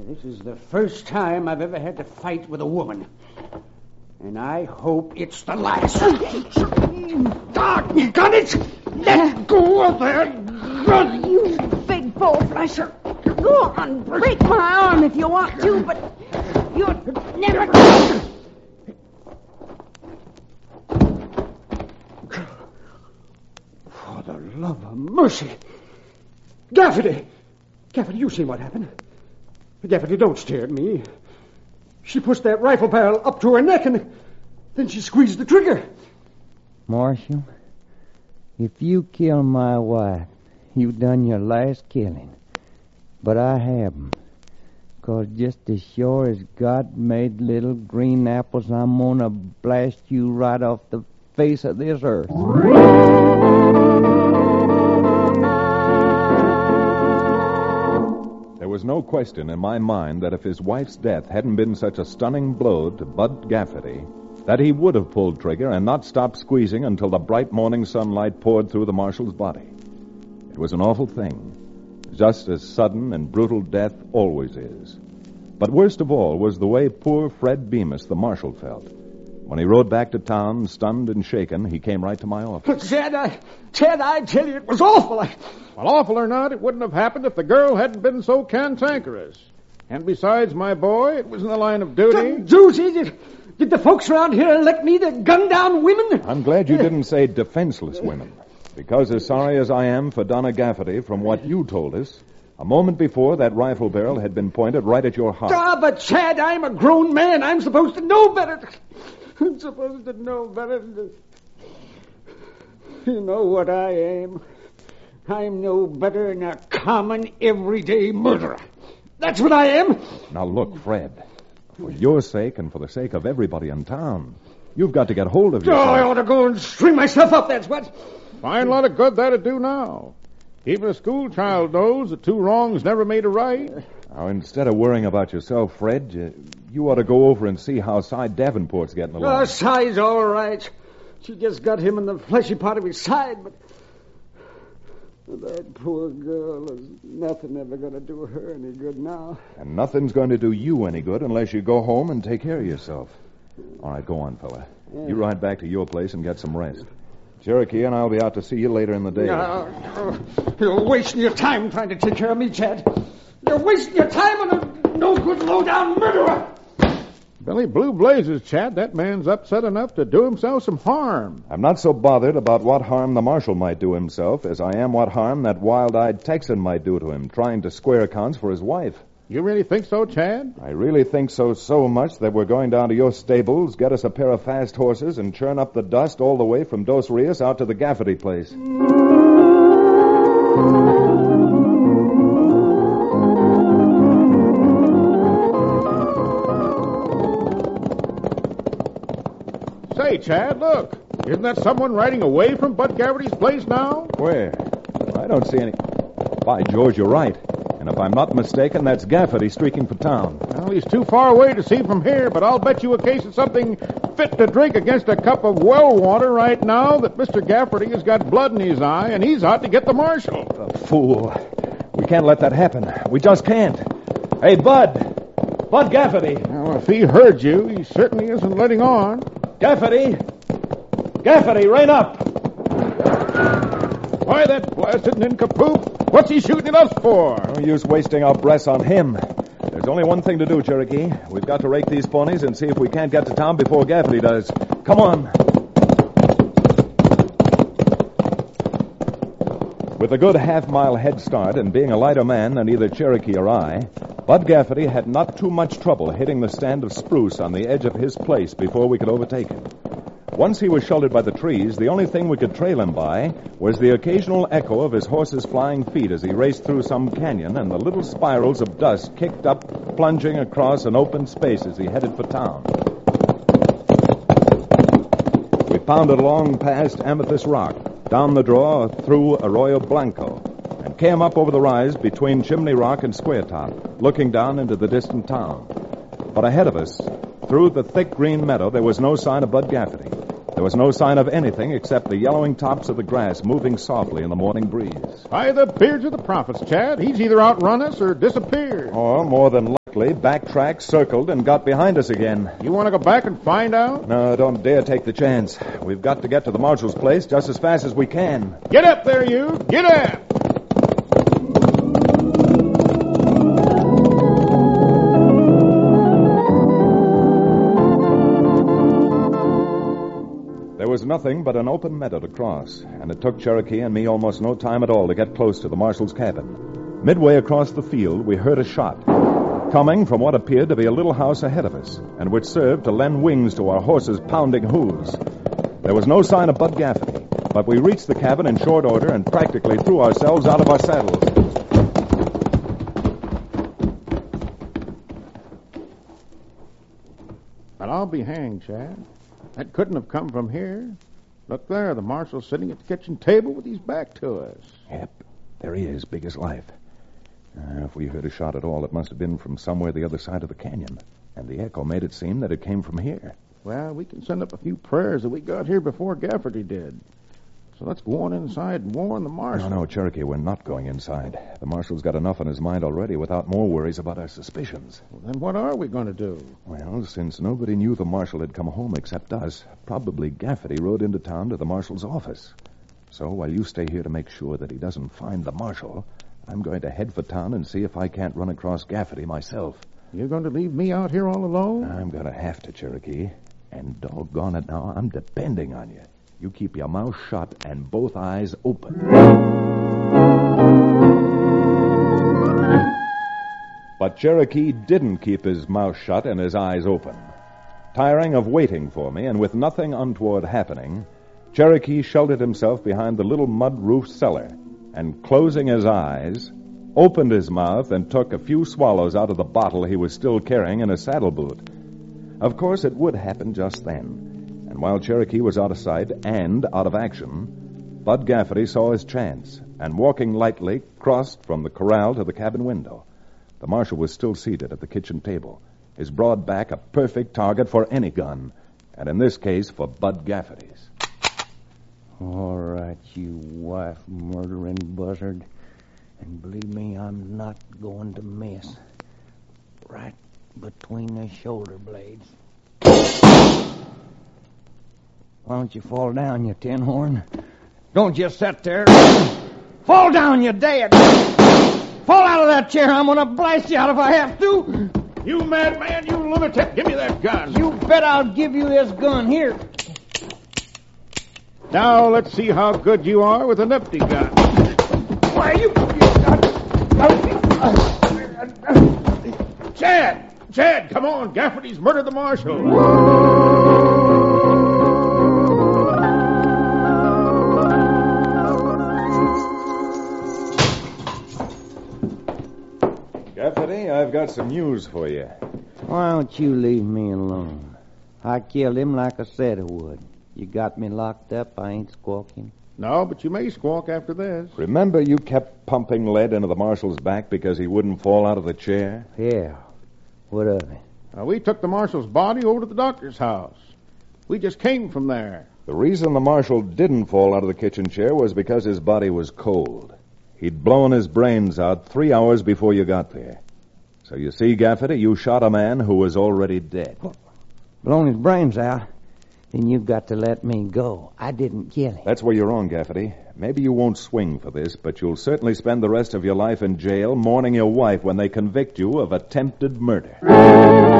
This is the first time I've ever had to fight with a woman. And I hope it's the last. God, got it! Let go of that gun! You big bull-flusher. Go on, break my arm if you want to, but you're never... For the love of mercy. Gaffney! Gaffney, you seen what happened? Gaffney, don't stare at me. She pushed that rifle barrel up to her neck and then she squeezed the trigger. Marshal, if you kill my wife, you done your last killing. But I haven't. 'Cause just as sure as God made little green apples, I'm gonna blast you right off the face of this earth. There was no question in my mind that if his wife's death hadn't been such a stunning blow to Bud Gaffney, that he would have pulled trigger and not stopped squeezing until the bright morning sunlight poured through the marshal's body. It was an awful thing, just as sudden and brutal death always is. But worst of all was the way poor Fred Bemis, the marshal, felt. When he rode back to town, stunned and shaken, he came right to my office. Chad, I tell you, it was awful. Well, awful or not, it wouldn't have happened if the girl hadn't been so cantankerous. And besides, my boy, it was in the line of duty. Duty? Did the folks around here elect me to gun down women? I'm glad you didn't say defenseless women. Because as sorry as I am for Donna Gaffney, from what you told us, a moment before that rifle barrel had been pointed right at your heart. But Chad, I'm a grown man. I'm supposed to know better. I'm supposed to know better. You know what I am. I'm no better than a common, everyday murderer. That's what I am. Now look, Fred, for your sake and for the sake of everybody in town, you've got to get hold of yourself. I ought to go and string myself up, that's what. Fine lot of good that'd do now. Even a school child knows that two wrongs never made a right. Now, instead of worrying about yourself, Fred, you ought to go over and see how Cy Davenport's getting along. Cy's all right. She just got him in the fleshy part of his side, but that poor girl is nothing ever going to do her any good now. And nothing's going to do you any good unless you go home and take care of yourself. All right, go on, fella. Yeah. You ride back to your place and get some rest. Cherokee and I'll be out to see you later in the day. You're wasting your time trying to take care of me, Chad. You're wasting your time on a no-good, low-down murderer. Billy Blue Blazes, Chad. That man's upset enough to do himself some harm. I'm not so bothered about what harm the marshal might do himself as I am what harm that wild-eyed Texan might do to him, trying to square accounts for his wife. You really think so, Chad? I really think so much that we're going down to your stables, get us a pair of fast horses, and churn up the dust all the way from Dos Rios out to the Gaffney place. Say, Chad, look. Isn't that someone riding away from Bud Gaffney's place now? Where? I don't see any. By George, you're right. And if I'm not mistaken, that's Gaffney streaking for town. Well, he's too far away to see from here, but I'll bet you a case of something fit to drink against a cup of well water right now that Mr. Gaffney has got blood in his eye, and he's out to get the marshal. The fool. We can't let that happen. We just can't. Hey, Bud. Bud Gaffney. Well, if he heard you, he certainly isn't letting on. Gaffney! Gaffney, rein up! Why, that blasted nincompoop. What's he shooting at us for? No use wasting our breaths on him. There's only one thing to do, Cherokee. We've got to rake these ponies and see if we can't get to town before Gaffney does. Come on. With a good half-mile head start and being a lighter man than either Cherokee or I, Bud Gaffney had not too much trouble hitting the stand of spruce on the edge of his place before we could overtake him. Once he was sheltered by the trees, the only thing we could trail him by was the occasional echo of his horse's flying feet as he raced through some canyon and the little spirals of dust kicked up, plunging across an open space as he headed for town. We pounded along past Amethyst Rock, down the draw through Arroyo Blanco, and came up over the rise between Chimney Rock and Square Top, looking down into the distant town. But ahead of us, through the thick green meadow, there was no sign of Bud Gaffney. There was no sign of anything except the yellowing tops of the grass moving softly in the morning breeze. By the beards of the prophets, Chad, he's either outrun us or disappeared. Or, more than backtracked, circled, and got behind us again. You want to go back and find out? No, don't dare take the chance. We've got to get to the marshal's place just as fast as we can. Get up there, you! Get up! There was nothing but an open meadow to cross, and it took Cherokee and me almost no time at all to get close to the marshal's cabin. Midway across the field, we heard a shot, coming from what appeared to be a little house ahead of us, and which served to lend wings to our horses' pounding hooves. There was no sign of Bud Gaffney, but we reached the cabin in short order and practically threw ourselves out of our saddles. But I'll be hanged, Chad. That couldn't have come from here. Look there, the marshal's sitting at the kitchen table with his back to us. Yep, there he is, big as life. If we heard a shot at all, it must have been from somewhere the other side of the canyon. And the echo made it seem that it came from here. Well, we can send up a few prayers that we got here before Gafferty did. So let's go on inside and warn the marshal. No, Cherokee, we're not going inside. The marshal's got enough on his mind already without more worries about our suspicions. Well, then what are we going to do? Well, since nobody knew the marshal had come home except us, probably Gafferty rode into town to the marshal's office. So while you stay here to make sure that he doesn't find the marshal, I'm going to head for town and see if I can't run across Gafferty myself. You're going to leave me out here all alone? I'm going to have to, Cherokee. And doggone it now, I'm depending on you. You keep your mouth shut and both eyes open. But Cherokee didn't keep his mouth shut and his eyes open. Tiring of waiting for me and with nothing untoward happening, Cherokee sheltered himself behind the little mud-roofed cellar and, closing his eyes, opened his mouth and took a few swallows out of the bottle he was still carrying in his saddle boot. Of course, it would happen just then. And while Cherokee was out of sight and out of action, Bud Gafferty saw his chance and, walking lightly, crossed from the corral to the cabin window. The marshal was still seated at the kitchen table, his broad back a perfect target for any gun, and in this case for Bud Gafferty's. All right, you wife-murdering buzzard. And believe me, I'm not going to miss. Right between the shoulder blades. Why don't you fall down, you tin horn? Don't just sit there. Fall down, you dead. Fall out of that chair. I'm going to blast you out if I have to. You madman, you lunatic, give me that gun. You bet I'll give you this gun. Here. Now let's see how good you are with an empty gun. Why, you... Chad, come on. Gafferty's murdered the marshal. Gafferty, I've got some news for you. Why don't you leave me alone? I killed him like I said I would. You got me locked up, I ain't squawking. No, but you may squawk after this. Remember you kept pumping lead into the marshal's back because he wouldn't fall out of the chair? Yeah. What of it? We took the marshal's body over to the doctor's house. We just came from there. The reason the marshal didn't fall out of the kitchen chair was because his body was cold. He'd blown his brains out 3 hours before you got there. So you see, Gafferty, you shot a man who was already dead. Blown his brains out? Then you've got to let me go. I didn't kill him. That's where you're wrong, Gafferty. Maybe you won't swing for this, but you'll certainly spend the rest of your life in jail mourning your wife when they convict you of attempted murder.